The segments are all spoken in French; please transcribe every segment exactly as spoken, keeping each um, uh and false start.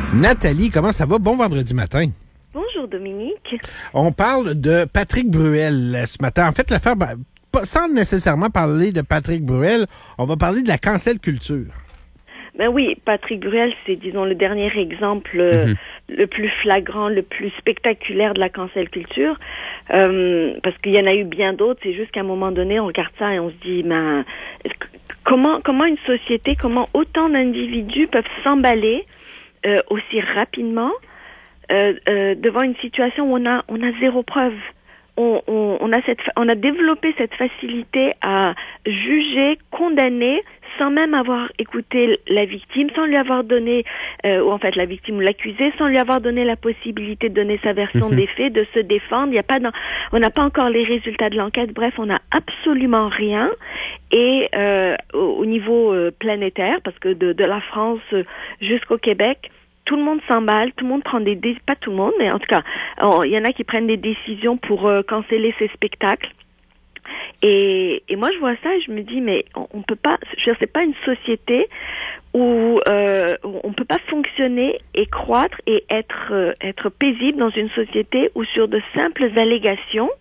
Nathalie, comment ça va? Bon vendredi matin. Bonjour Dominique. On parle de Patrick Bruel ce matin. En fait, l'affaire, ben, pas, sans nécessairement parler de Patrick Bruel, on va parler de la cancel culture. Ben oui, Patrick Bruel, c'est, disons, le dernier exemple mm-hmm. le plus flagrant, le plus spectaculaire de la cancel culture. Euh, parce qu'il y en a eu bien d'autres. C'est juste qu'à un moment donné, on regarde ça et on se dit, ben, comment, comment une société, comment autant d'individus peuvent s'emballer euh, aussi rapidement euh, euh, devant une situation où on a, on a zéro preuve. On, on, on a cette, on a développé cette facilité à juger, condamner, sans même avoir écouté la victime, sans lui avoir donné, euh, ou en fait la victime ou l'accusé, sans lui avoir donné la possibilité de donner sa version mm-hmm. des faits, de se défendre. Il y a pas, dans, on n'a pas encore les résultats de l'enquête. Bref, on n'a absolument rien. Et euh, au, au niveau euh, planétaire, parce que de, de la France jusqu'au Québec, tout le monde s'emballe, tout le monde prend des décisions, pas tout le monde, mais en tout cas, il y en a qui prennent des décisions pour euh, canceller ces spectacles. Et, et moi, je vois ça et je me dis, mais on, on peut pas, je sais pas une société où euh, on peut pas fonctionner et croître et être euh, être paisible dans une société où sur de simples allégations,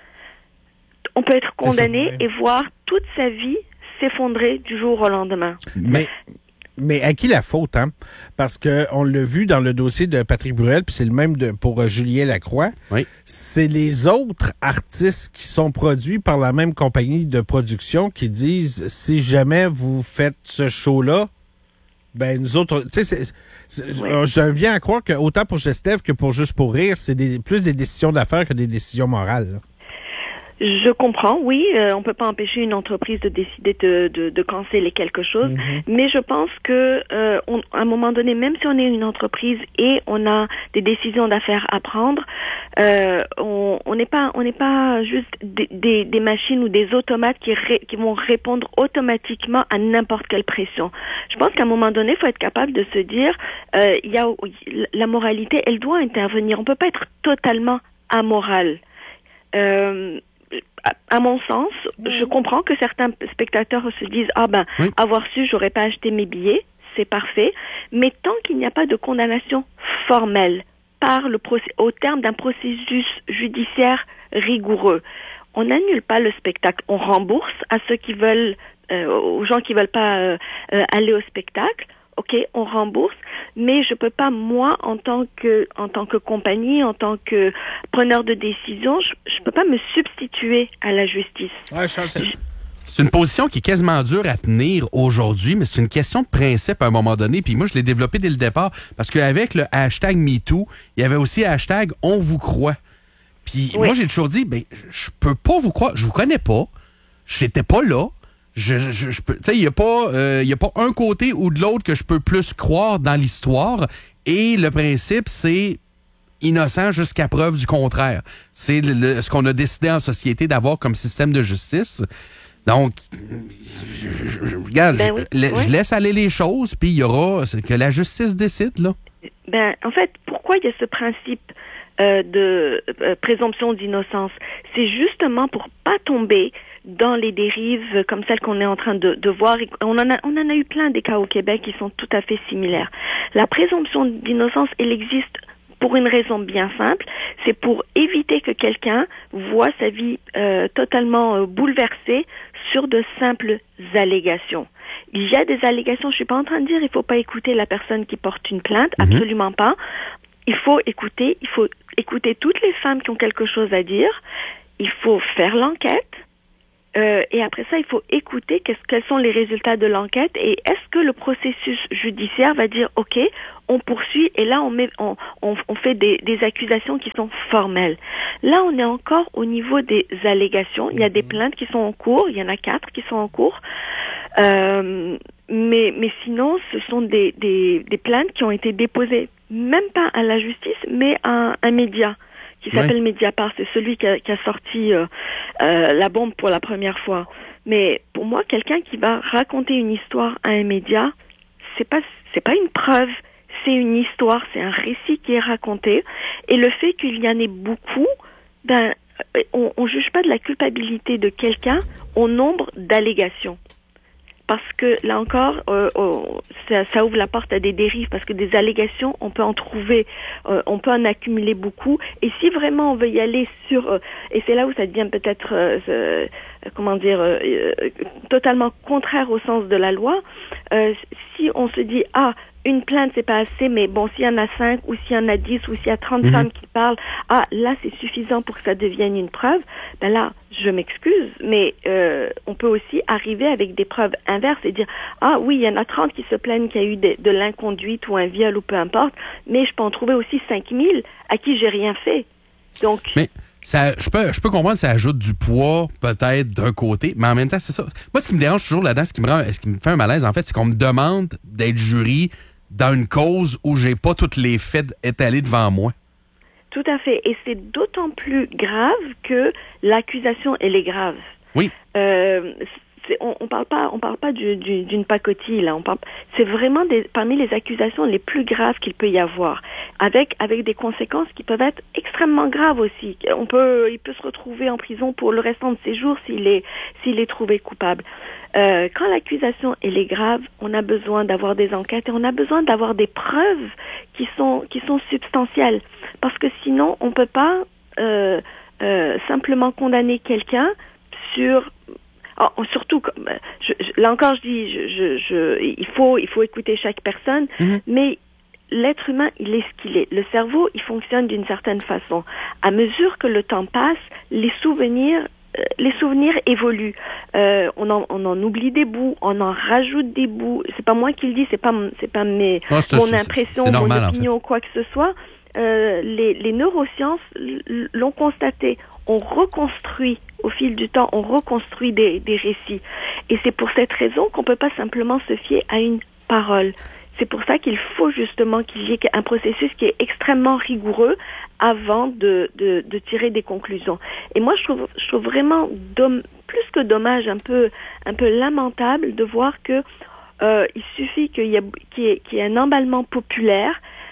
on peut être condamné et voir toute sa vie s'effondrer du jour au lendemain. Mais Mais à qui la faute, hein? Parce que on l'a vu dans le dossier de Patrick Bruel, puis c'est le même de, pour euh, Julien Lacroix. Oui. C'est les autres artistes qui sont produits par la même compagnie de production qui disent, si jamais vous faites ce show-là, ben nous autres, tu sais, c'est, c'est, oui. je viens à croire que autant pour Gestev que pour Juste pour rire, c'est des, plus des décisions d'affaires que des décisions morales, là. Je comprends, oui, euh, on peut pas empêcher une entreprise de décider de de, de canceller quelque chose, mm-hmm. mais je pense que euh, on, à un moment donné, même si on est une entreprise et on a des décisions d'affaires à prendre, euh, on on n'est pas on n'est pas juste des, des des machines ou des automates qui ré, qui vont répondre automatiquement à n'importe quelle pression. Je pense qu'à un moment donné, il faut être capable de se dire, euh, il y a la moralité, elle doit intervenir. On peut pas être totalement amoral. Euh, À mon sens, je comprends que certains spectateurs se disent « Ah ben, oui. avoir su, j'aurais pas acheté mes billets, c'est parfait. » Mais tant qu'il n'y a pas de condamnation formelle par le procé- au terme d'un processus judiciaire rigoureux, on n'annule pas le spectacle. On rembourse à ceux qui veulent, euh, aux gens qui veulent pas euh, euh, aller au spectacle. OK, on rembourse, mais je peux pas, moi, en tant que, en tant que compagnie, en tant que preneur de décision, je, je peux pas me substituer à la justice. Ouais, c'est, c'est une position qui est quasiment dure à tenir aujourd'hui, mais c'est une question de principe à un moment donné. Puis moi, je l'ai développé dès le départ, parce qu'avec le hashtag MeToo, il y avait aussi hashtag On vous croit. Puis oui. moi, j'ai toujours dit, ben, je peux pas vous croire, je vous connais pas, j'étais pas là. Je, je, je peux, tu sais, il y a pas, il euh, y a pas un côté ou de l'autre que je peux plus croire dans l'histoire. Et le principe, c'est innocent jusqu'à preuve du contraire. C'est le, le, ce qu'on a décidé en société d'avoir comme système de justice. Donc, je, je, je, regarde, ben oui, je, oui. je laisse aller les choses, puis il y aura que la justice décide là. Ben, en fait, pourquoi il y a ce principe euh, de euh, présomption d'innocence? C'est justement pour pas tomber dans les dérives comme celles qu'on est en train de, de voir. On en a, on en a eu plein des cas au Québec qui sont tout à fait similaires. La présomption d'innocence, elle existe pour une raison bien simple. C'est pour éviter que quelqu'un voit sa vie euh, totalement euh, bouleversée sur de simples allégations. Il y a des allégations, je suis pas en train de dire il faut pas écouter la personne qui porte une plainte, mm-hmm. absolument pas. Il faut écouter, il faut écouter toutes les femmes qui ont quelque chose à dire. Il faut faire l'enquête. Euh, et après ça, il faut écouter qu'est-ce, quels sont les résultats de l'enquête et est-ce que le processus judiciaire va dire OK, on poursuit et là on met, on, on, on fait des, des accusations qui sont formelles. Là, on est encore au niveau des allégations. Il y a des plaintes qui sont en cours. Il y en a quatre qui sont en cours. Euh, mais, mais sinon, ce sont des, des, des plaintes qui ont été déposées même pas à la justice, mais à un média qui s'appelle ouais. Mediapart. C'est celui qui a, qui a sorti euh, euh, la bombe pour la première fois. Mais pour moi, quelqu'un qui va raconter une histoire à un média, c'est pas c'est pas une preuve, c'est une histoire, c'est un récit qui est raconté. Et le fait qu'il y en ait beaucoup, ben on, on juge pas de la culpabilité de quelqu'un au nombre d'allégations. parce que là encore, euh, oh, ça, ça ouvre la porte à des dérives, parce que des allégations, on peut en trouver, euh, on peut en accumuler beaucoup. Et si vraiment on veut y aller sur, euh, et c'est là où ça devient peut-être, euh, euh, comment dire, euh, euh, totalement contraire au sens de la loi. Euh, si on se dit ah une plainte c'est pas assez, mais bon s'il y en a cinq ou s'il y en a dix ou s'il y a trente mmh. femmes qui parlent, ah là c'est suffisant pour que ça devienne une preuve, ben là je m'excuse, mais euh, on peut aussi arriver avec des preuves inverses et dire ah oui il y en a trente qui se plaignent qu'il y a eu de, de l'inconduite ou un viol ou peu importe, mais je peux en trouver aussi cinq mille à qui j'ai rien fait. Donc mais ça, je peux, je peux comprendre que ça ajoute du poids, peut-être, d'un côté, mais en même temps, c'est ça. Moi, ce qui me dérange toujours là-dedans, ce qui me rend, ce qui me fait un malaise, en fait, c'est qu'on me demande d'être jury dans une cause où j'ai pas tous les faits étalés devant moi. Tout à fait. Et c'est d'autant plus grave que l'accusation, elle est grave. Oui. Euh, c'est, on, on parle pas, on parle pas du, du, d'une pacotille, là. On parle, c'est vraiment des, parmi les accusations les plus graves qu'il peut y avoir. Avec, avec des conséquences qui peuvent être extrêmement graves aussi. On peut, il peut se retrouver en prison pour le restant de ses jours s'il est, s'il est trouvé coupable. Euh, quand l'accusation elle est grave, on a besoin d'avoir des enquêtes et on a besoin d'avoir des preuves qui sont, qui sont substantielles. Parce que sinon, on peut pas, euh, euh, simplement condamner quelqu'un sur, oh, surtout, je, je, là encore je dis, je, je, je, il faut, il faut écouter chaque personne, mmh. mais l'être humain, il est ce qu'il est. Le cerveau, il fonctionne d'une certaine façon. À mesure que le temps passe, les souvenirs, euh, les souvenirs évoluent. Euh, on, en, on en oublie des bouts, on en rajoute des bouts. C'est pas moi qui le dis, c'est pas, c'est pas mes, oh, c'est, mon c'est, impression, c'est normal, mon opinion, en fait. Quoi que ce soit. Euh, les, les neurosciences l'ont constaté. On reconstruit au fil du temps, on reconstruit des, des récits. Et c'est pour cette raison qu'on peut pas simplement se fier à une parole. C'est pour ça qu'il faut justement qu'il y ait un processus qui est extrêmement rigoureux avant de, de, de tirer des conclusions. Et moi, je trouve, je trouve vraiment dom- plus que dommage, un peu, un peu lamentable de voir que euh, il suffit qu'il y ait, qu'il y ait, qu'il y ait un emballement populaire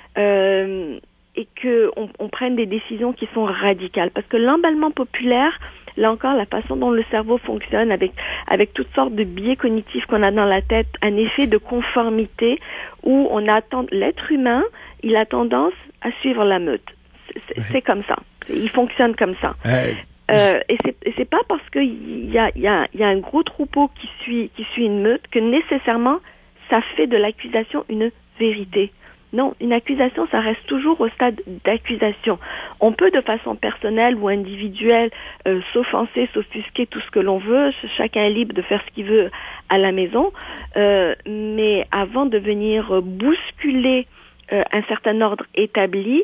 euh, et qu'on on prenne des décisions qui sont radicales. Parce que l'emballement populaire, là encore, la façon dont le cerveau fonctionne avec avec toutes sortes de biais cognitifs qu'on a dans la tête, un effet de conformité où on attend l'être humain, il a tendance à suivre la meute. C'est, oui. c'est comme ça. Il fonctionne comme ça. Euh, euh, et c'est et c'est pas parce que il y a il y a il y a un gros troupeau qui suit qui suit une meute que nécessairement ça fait de l'accusation une vérité. Non, une accusation, ça reste toujours au stade d'accusation. On peut de façon personnelle ou individuelle euh, s'offenser, s'offusquer, tout ce que l'on veut. Chacun est libre de faire ce qu'il veut à la maison. Euh, mais avant de venir bousculer euh, un certain ordre établi,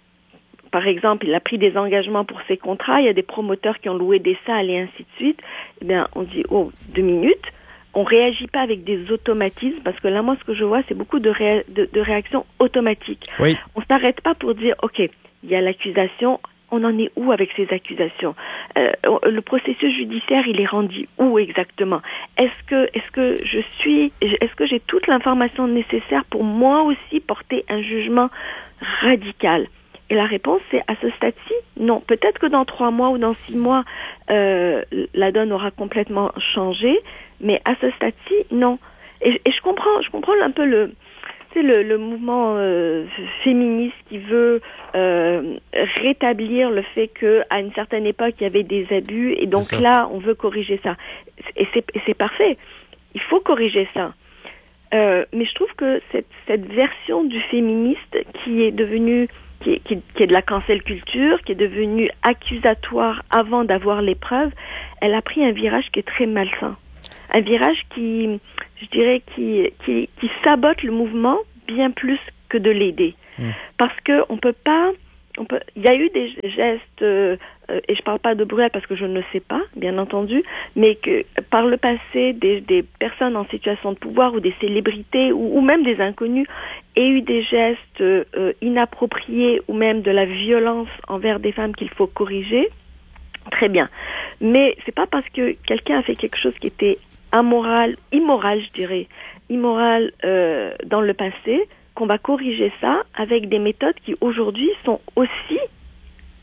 par exemple, il a pris des engagements pour ses contrats, il y a des promoteurs qui ont loué des salles et ainsi de suite, eh bien, on dit, oh, deux minutes. On réagit pas avec des automatismes, parce que là, moi, ce que je vois, c'est beaucoup de, ré- de, de réactions automatiques. Oui. On s'arrête pas pour dire, OK, il y a l'accusation, on en est où avec ces accusations? Euh, le processus judiciaire, il est rendu où exactement? Est-ce que, est-ce que je suis, est-ce que j'ai toute l'information nécessaire pour moi aussi porter un jugement radical? Et la réponse, c'est à ce stade-ci, non. Peut-être que dans trois mois ou dans six mois, euh, la donne aura complètement changé, mais à ce stade-ci, non. Et, et je comprends, je comprends un peu le, tu sais, le, le mouvement euh, féministe qui veut euh, rétablir le fait que à une certaine époque il y avait des abus, et donc là, on veut corriger ça. Et c'est, et c'est parfait. Il faut corriger ça. Euh, mais je trouve que cette, cette version du féministe qui est devenue Qui est, qui, qui est de la cancel culture, qui est devenue accusatoire avant d'avoir les preuves, elle a pris un virage qui est très malsain. Un virage qui, je dirais, qui, qui, qui sabote le mouvement bien plus que de l'aider. Mmh. Parce que on peut pas, on peut, il y a eu des gestes, euh, et je parle pas de Bruel parce que je ne sais pas, bien entendu, mais que par le passé, des, des personnes en situation de pouvoir ou des célébrités ou, ou même des inconnus aient eu des gestes euh, inappropriés ou même de la violence envers des femmes qu'il faut corriger. Très bien. Mais c'est pas parce que quelqu'un a fait quelque chose qui était amoral, immoral, je dirais, immoral euh, dans le passé, qu'on va corriger ça avec des méthodes qui aujourd'hui sont aussi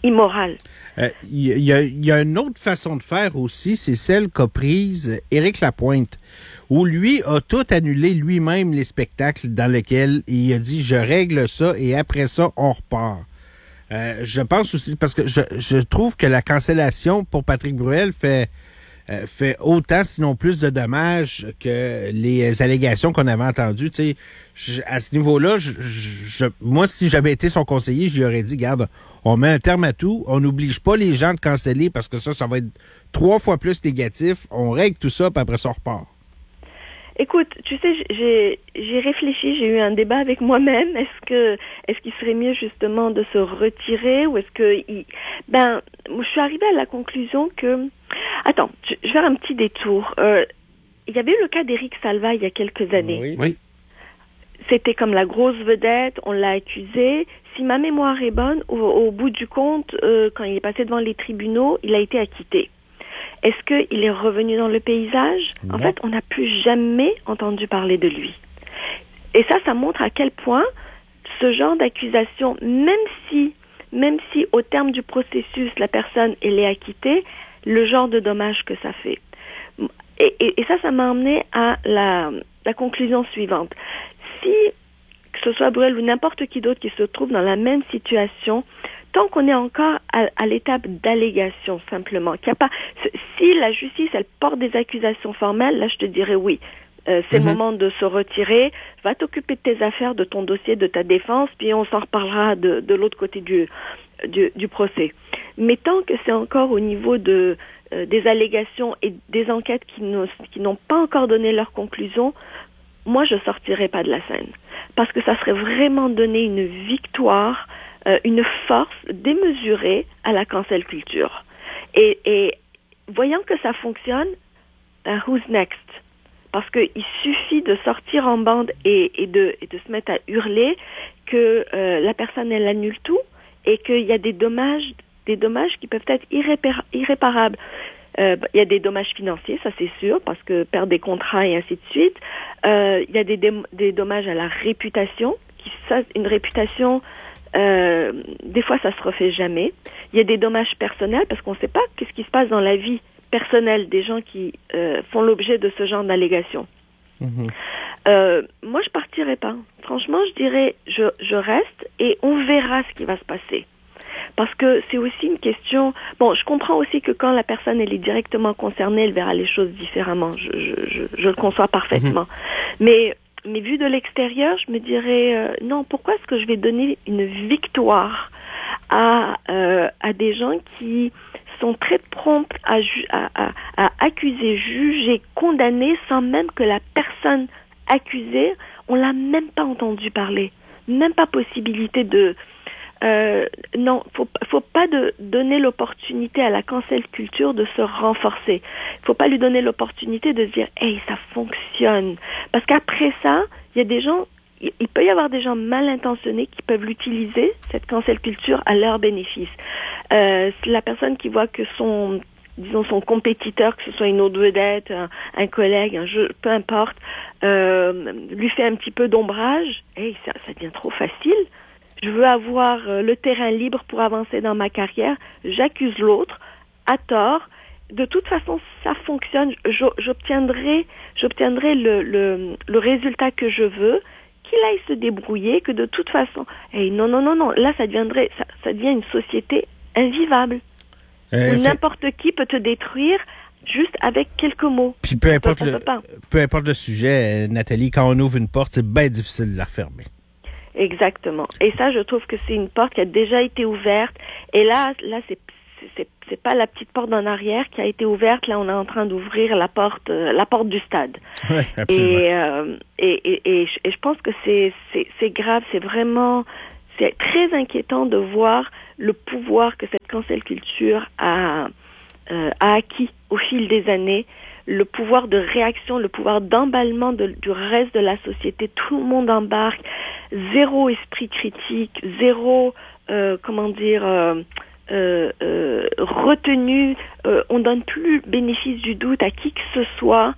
immoral. Il euh, y, y, a, y a une autre façon de faire aussi, c'est celle qu'a prise Éric Lapointe, où lui a tout annulé lui-même les spectacles dans lesquels il a dit « je règle ça et après ça, on repart ». Euh, je pense aussi, parce que je, je trouve que la cancellation pour Patrick Bruel fait... Euh, fait autant, sinon plus de dommages que les allégations qu'on avait entendues. Tu sais, à ce niveau-là, je, je, moi, si j'avais été son conseiller, je lui aurais dit, garde, on met un terme à tout, on n'oblige pas les gens de canceller parce que ça, ça va être trois fois plus négatif. On règle tout ça, puis après ça, on repart. Écoute, tu sais, j'ai j'ai réfléchi, j'ai eu un débat avec moi-même. Est-ce que est-ce qu'il serait mieux justement de se retirer ou est-ce que il... ben je suis arrivée à la conclusion que attends, je, je vais faire un petit détour. Euh, il y avait eu le cas d'Éric Salva il y a quelques années. Oui. oui. C'était comme la grosse vedette, on l'a accusé. Si ma mémoire est bonne, au, au bout du compte, euh, quand il est passé devant les tribunaux, il a été acquitté. Est-ce qu'il est revenu dans le paysage? Non. En fait, on n'a plus jamais entendu parler de lui. Et ça, ça montre à quel point ce genre d'accusation, même si, même si au terme du processus, la personne elle est acquittée, le genre de dommage que ça fait. Et, et, et ça, ça m'a emmené à la, la conclusion suivante. Si, que ce soit Bruel ou n'importe qui d'autre qui se trouve dans la même situation, tant qu'on est encore à, à l'étape d'allégation, simplement, qu'il y a pas, si la justice, elle porte des accusations formelles, là, je te dirais oui. Euh, c'est mm-hmm. le moment de se retirer, va t'occuper de tes affaires, de ton dossier, de ta défense, puis on s'en reparlera de, de l'autre côté du, du, du procès. Mais tant que c'est encore au niveau de, euh, des allégations et des enquêtes qui, nous, qui n'ont pas encore donné leur conclusion, moi, je sortirai pas de la scène. Parce que ça serait vraiment donner une victoire, euh, une force démesurée à la cancel culture. Et, et voyant que ça fonctionne, ben, who's next? Parce qu'il suffit de sortir en bande et, et, de, et de se mettre à hurler que euh, la personne, elle annule tout et qu'il y a des dommages, des dommages qui peuvent être irrépar- irréparables. Euh, il y a des dommages financiers, ça c'est sûr, parce que perdre des contrats et ainsi de suite. Euh, il y a des, dé- des dommages à la réputation. Qui, ça, une réputation, euh, des fois, ça se refait jamais. Il y a des dommages personnels, parce qu'on ne sait pas qu'est-ce qui se passe dans la vie personnelle des gens qui euh, font l'objet de ce genre d'allégations. Mmh. Euh, moi, je partirai pas. Franchement, je dirais, je, je reste et on verra ce qui va se passer. Parce que c'est aussi une question... Bon, je comprends aussi que quand la personne elle est directement concernée, elle verra les choses différemment. Je, je, je, je le conçois parfaitement. Mmh. Mais, mais vu de l'extérieur, je me dirais, euh, non, pourquoi est-ce que je vais donner une victoire à, euh, à des gens qui sont très prompts à, ju- à, à, à accuser, juger, condamner, sans même que la personne accusée, on l'a même pas entendu parler. Même pas possibilité de... Euh, non, faut faut pas de donner l'opportunité à la cancel culture de se renforcer. Faut pas lui donner l'opportunité de se dire hey, ça fonctionne, parce qu'après ça, il y a des gens, il peut y avoir des gens mal intentionnés qui peuvent l'utiliser, cette cancel culture, à leur bénéfice. Euh, la personne qui voit que son disons son compétiteur, que ce soit une autre vedette, un, un collègue, un jeu, peu importe, euh, lui fait un petit peu d'ombrage, hey, ça, ça devient trop facile. Je veux avoir euh, le terrain libre pour avancer dans ma carrière. J'accuse l'autre à tort. De toute façon, ça fonctionne. J'obtiendrai, j'obtiendrai le, le, le résultat que je veux. Qu'il aille se débrouiller. Que de toute façon, hey, non, non, non, non. Là, ça deviendrait, ça, ça devient une société invivable. Euh, où n'importe qui peut te détruire juste avec quelques mots. Puis peu importe le, peu importe le sujet, Nathalie, quand on ouvre une porte, c'est bien difficile de la refermer. Exactement. Et ça, je trouve que c'est une porte qui a déjà été ouverte. Et là, là, c'est c'est c'est pas la petite porte en arrière qui a été ouverte. Là, on est en train d'ouvrir la porte, euh, la porte du stade. Oui, absolument. Et, euh, et, et, et, et je pense que c'est c'est c'est grave. C'est vraiment, c'est très inquiétant de voir le pouvoir que cette cancel culture a euh, a acquis au fil des années. Le pouvoir de réaction, le pouvoir d'emballement de, du reste de la société. Tout le monde embarque. Zéro esprit critique, zéro, euh, comment dire, euh, euh, euh, retenue. Euh, on donne plus le bénéfice du doute à qui que ce soit.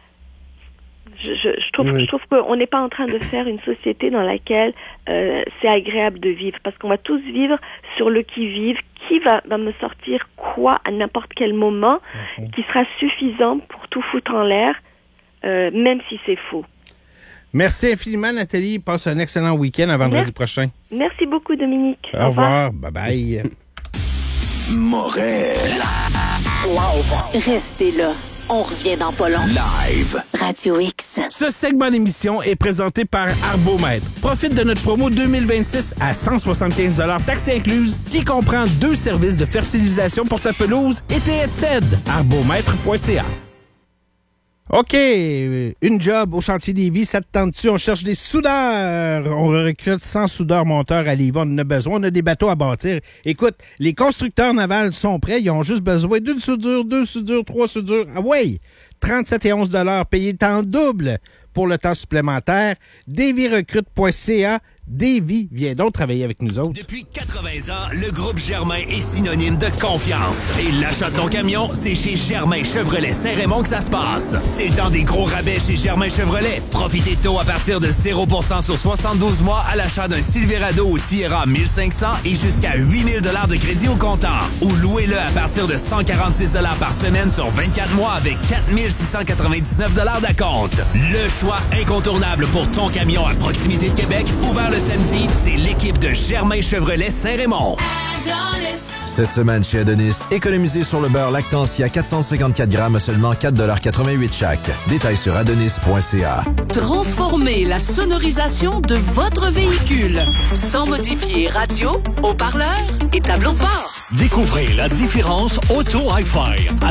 Je, je, je trouve, oui. je trouve qu'on n'est pas en train de faire une société dans laquelle euh, c'est agréable de vivre, parce qu'on va tous vivre sur le qui-vive, qui va, va me sortir quoi à n'importe quel moment mm-hmm. qui sera suffisant pour tout foutre en l'air, euh, même si c'est faux. Merci infiniment, Nathalie. Passe un excellent week-end à vendredi Merci. prochain. Merci beaucoup, Dominique. Au, Au revoir. revoir. Bye-bye. Morel. Live. Restez là. On revient dans pas long. Live. Radio X. Ce segment d'émission est présenté par Arbomètre. Profite de notre promo deux mille vingt-six à cent soixante-quinze dollars taxes incluses qui comprend deux services de fertilisation pour ta pelouse et tes headsets. arbomètre point c a. OK, une job au chantier Lévis, ça te tente-tu? On cherche des soudeurs. On recrute cent soudeurs monteurs à Lévis. On en a besoin. On a des bateaux à bâtir. Écoute, les constructeurs navals sont prêts. Ils ont juste besoin d'une soudure, deux soudures, trois soudures. Ah ouais! trente-sept et onze dollars payés en double pour le temps supplémentaire. davy recrute point c a. Davy, viens donc travailler avec nous autres. Depuis quatre-vingts ans, le groupe Germain est synonyme de confiance. Et l'achat de ton camion, c'est chez Germain Chevrolet Saint-Raymond que ça se passe. C'est le temps des gros rabais chez Germain Chevrolet. Profitez de taux à partir de zéro pour cent sur soixante-douze mois à l'achat d'un Silverado ou Sierra mille cinq cents et jusqu'à huit mille dollars de crédit au comptant. Ou louez-le à partir de cent quarante-six dollars par semaine sur vingt-quatre mois avec quatre mille six cent quatre-vingt-dix-neuf dollars d'acompte. Le choix incontournable pour ton camion à proximité de Québec, ouvert le samedi, c'est l'équipe de Germain Chevrolet Saint-Raymond. Cette semaine chez Adonis, économisez sur le beurre Lactantia quatre cent cinquante-quatre grammes à seulement quatre dollars quatre-vingt-huit chaque. Détails sur adonis point c a. Transformez la sonorisation de votre véhicule sans modifier radio, haut-parleur et tableau de bord. Découvrez la différence Auto Hi-Fi.